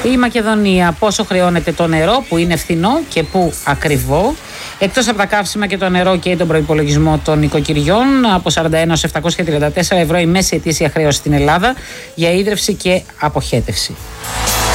Η Μακεδονία, πόσο χρεώνεται το νερό, που είναι φθηνό και που ακριβό. Εκτός από τα καύσιμα και το νερό και τον προϋπολογισμό των οικοκυριών, από 41 σε 734 ευρώ η μέση ετήσια χρέωση στην Ελλάδα για ίδρυυση και αποχέτευση.